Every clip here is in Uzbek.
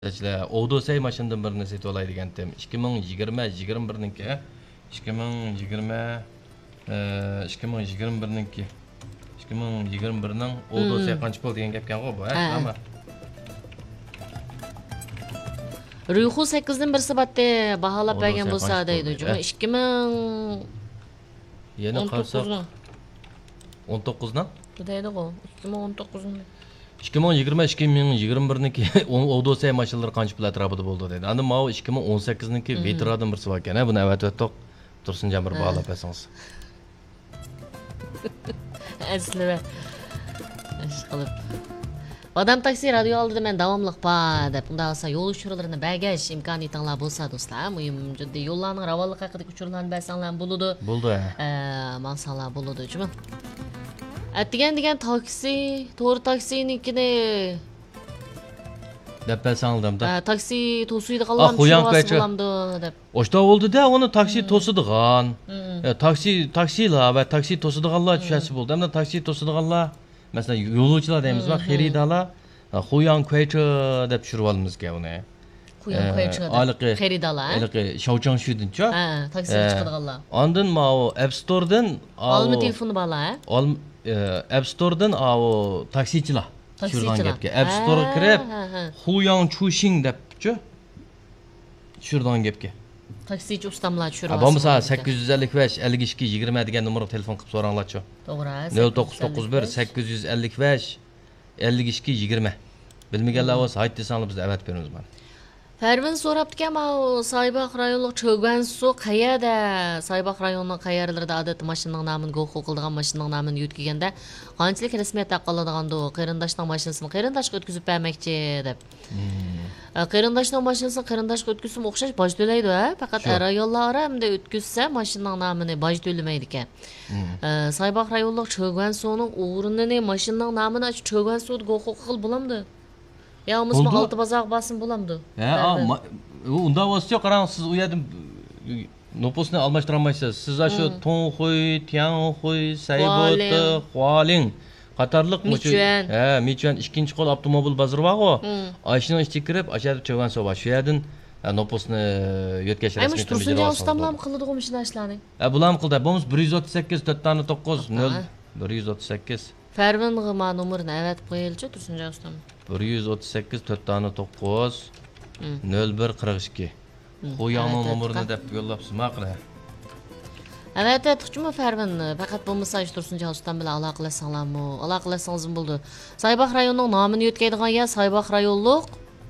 Odosay maşından birini setip olay degandim. 2020-21'ninki. 2021'ninki. 2021'ning Odosay qancha pul degan gapkan go bu, ha? Ruyxu 8'nin birisi battı bahalap bergen bolsa deydi. Cuma 2000 Yeni qarsak 19'dan deydi go. 2019'un 2020-2021'ninki Odosay maşinalari qancha pul atrofida bo'ldi deydi. Endi mau 2018'ninki veterandan birisi bor ekan, buni avatib Tursunjon bir baholab bersangiz. Asli qilib Odam taksi radyo oldida men davomliq pa deb unda olsa yo'l uchurlarini bagash imkoniyatinglar bo'lsa do'stlar, muhim jiddiy yo'llarning ravollik haqidagi uchurlarni bersanglar bo'ladi. Bo'ldi. Mansalar bo'ladi, jumi. Degan taksi, to'g'ri taksinikini deb bersanglar-da. Taksi to'suydi qolgan bo'lamdi deb. Oshda bo'ldi-da, uni taksi to'sidigan. Taksilar va taksi to'sidiganlar tushasi bo'ldi. Hamda taksi to'sidiganlar Mesela yo'lovchilar deymiz va xaridalar Xuyan Kuaychi deb tushirib olmamizga uni. Xuyan Kuaychi xaridalar. Aliqi Shouchangshudan-chi. Taksi chiqadiganlar. Ondan mau App Store'dan olma telefoni borlar, App Store'dan o taksichilar tushirgan gapga. App Store'ga kirib Xuyan Chuxing deb-chi tushirgan gapga. Taksichi ustamlar tushirib. Bo'lmasa 855 52 20 degan nomerga telefon qilib so'ranglar-chi. To'g'ri. 0991 855 52 20. Bilmaganlar bo'lsa ayt desanglar biz avat beramiz mana. Farvin so'rabdi-kan, Saybaq rayonlik Cho'g'ansu qayerda? Saybaq rayonining qayerlarida odatda mashinaning nomini go'q qildigan mashinaning nomini yutkiganda qanchalik rasmiyat taqolladigandi, qarindoshning mashinasini qarindashga o'tkazib bermoqchi deb. Qarindoshning mashinasini qarindashga o'tkazsam o'xshash boj to'laydi, faqat rayonlar hamda o'tkazsa mashinaning nomini boj to'lamaydi ekan. Saybaq rayonlik Cho'g'ansuning o'rnini mashinaning nomini Cho'g'ansu go'q qil bo'lamdi. Ya umusmi altı bazaq basın bulamdı. Unda olsa qarang siz u yerdan nopusni almashtirolmaysiz. Siz shu Tonxuy, Tianxuy, Saybot, Hualin qatorliq Michuan ikkinchi qo'l avtomobil bozori bor-ku. Ashning ichiga kirib, ashada Cho'g'ansu bor. Shu yerdan nopusni yetkash rasmiy Tursunjon ustamlar qiladi-ku mashina ishlarni. Bular qildi. Bo'lmasa 138 4.9 0 138 Farvin g'ima nomerini avatib qo'yilchi Tursunjon ustam. 138 4.9 01 42. Qo'yamon nomerini deb yo'llabsiz, ma'qul. Evet, tuchmi Farvin, faqat bo'lmasa Tursunjon ustam bilan aloqalashsanglarmi? Aloqalashsangiz bo'ldi. Saybaq rayonining nomini yo'tkaydigan yer Saybaq rayonlik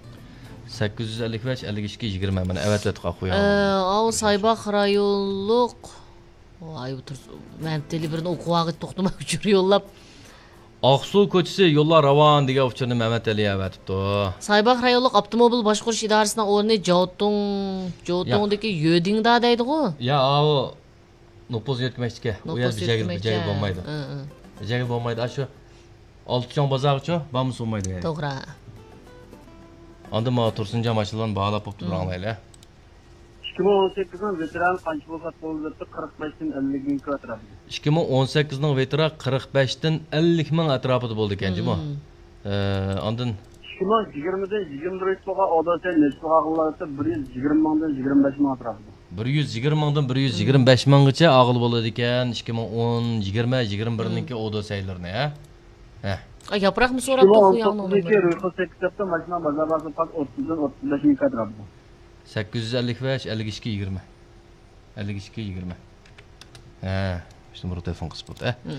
855 52 20 mana avatib qo'yamon. O Saybaq rayonlik Ay bu men telefonni o'qib to'xtamay uchur yo'llab Aqsu ko'chasi yo'llar ravon degan uchurni Mehmet Ali avatibdi. Saybaq rayonlik avtomobil boshqarish idorasining o'rni Jotongdagi Yodingda deydi-ku. Ya, o nopuz yetmoqchiga. U yer bijagil bo'lmaydi. Bijagil bo'lmaydi. Shu Oltichon bozorchi, bo'lmasa bo'lmaydi. To'g'ri. Onda ma Tursunjon mashinalarni bog'lab qo'yib turanglar. 2018'nin veteran qancha bo'lsa bo'ldi 45 dan 50 ming atrofida. 2018'ning veteran 45 dan 50 ming atrofida bo'ldi ekan, jimo. Ondan 2020'da 21 bo'lgan odatda necha og'illarda 120 mingdan 25 ming atrofida. 120 mingdan 125 minggacha og'il bo'ladi ekan 2010, 20, 21ninki odosaylarni, ha? Yaproqmi so'rabdi qo'yamni. 2018'da mashina bozorida faqat 30 dan 35 ming atrofida. 855 52 20. 52 20. İşte bu telefon kısmı.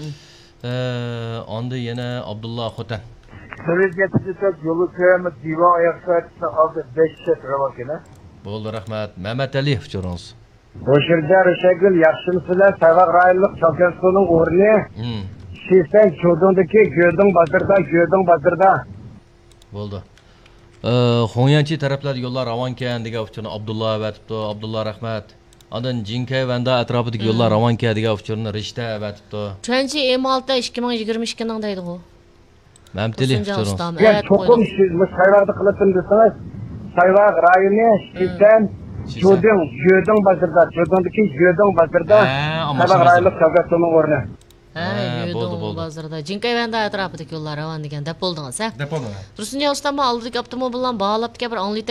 Onda yine Abdullah Xotan. Sürücüsü yolu kıyamı divan ayaklarına aldı 5 set ravakine. Boldu rahmet. Mehmet Ali uçurunuz. Boşurda Rüşegül yaxşınısılar Saybaq rayonluq Çoğansuning o'rni. Şirsen Çoğdongdaki Gödong Bazırda. Boldu. Xonyanchi taraflar yo'llar ravonkan degan uchurni Abdullah avatibdi. Abdullah rahmat. Ondan Jinkay vanda atrofidagi yo'llar ravonkan degan uchurni Rishta avatibdi. Chanchi M6 2022 ning deydi-ku. Mamtili uchurni. Ya cho'qim siz Saybaqda qilasan desangiz, Saybaq rayoni Shirsen Gödong Bazırda. Saybaq rayonluq Çoğansuning o'rni. Bo'ldi. bozorida Jinkayvanda atrofidagi yo'llar ravon degan deb bo'ldingiz, ha? Dep oldi. Tursunya ustam oldidagi avtomobillarni bağlab bir